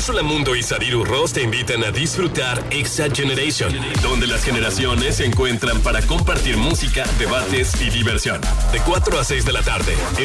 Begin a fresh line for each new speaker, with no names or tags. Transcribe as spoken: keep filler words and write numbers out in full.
Úrsula Mundo y Sadiru Ross te invitan a disfrutar Exa Generation, donde las generaciones se encuentran para compartir música, debates y diversión. De cuatro a seis de la tarde. En